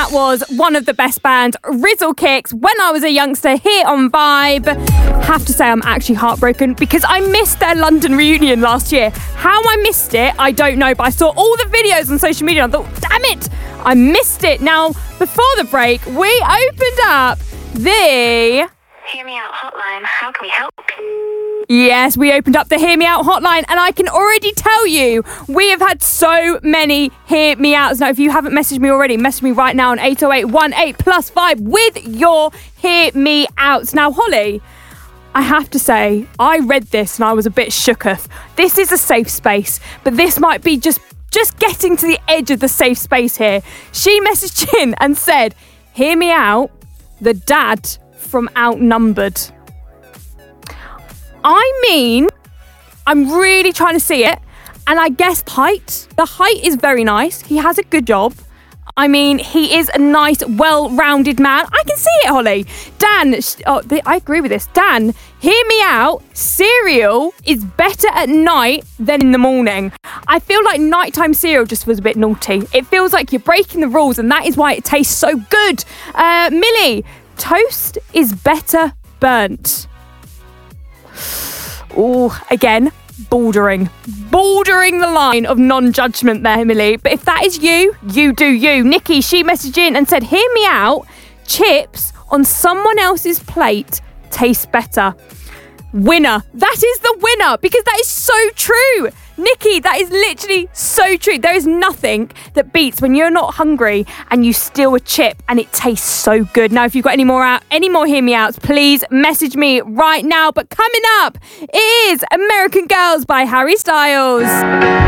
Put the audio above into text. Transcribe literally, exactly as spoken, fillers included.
that was one of the best bands, Rizzle Kicks, when I was a youngster here on Vibe. Have to say I'm actually heartbroken because I missed their London reunion last year. How I missed it, I don't know, but I saw all the videos on social media and I thought, damn it, I missed it. Now, before the break, we opened up the... Hear Me Out hotline. How can we help? Yes, we opened up the Hear Me Out hotline, and I can already tell you we have had so many Hear Me Outs. Now, if you haven't messaged me already, message me right now on eight oh eight one eight plus five with your Hear Me Outs. Now, Holly, I have to say, I read this and I was a bit shooketh. This is a safe space, but this might be just, just getting to the edge of the safe space here. She messaged in and said, hear me out, the dad from Outnumbered. I mean, I'm really trying to see it. And I guess height. The height is very nice. He has a good job. I mean, he is a nice, well-rounded man. I can see it, Holly. Dan, oh, I agree with this. Dan, hear me out. Cereal is better at night than in the morning. I feel like nighttime cereal just was a bit naughty. It feels like you're breaking the rules, and that is why it tastes so good. Uh, Millie, toast is better burnt. Oh, again, bordering. Bordering the line of non-judgment there, Emily. But if that is you, you do you. Nikki, she messaged in and said, hear me out, chips on someone else's plate taste better. Winner. That is the winner, because that is so true. Nikki, that is literally so true. There is nothing that beats when you're not hungry and you steal a chip and it tastes so good. Now, if you've got any more out, any more Hear Me Outs, please message me right now. But coming up is American Girls by Harry Styles.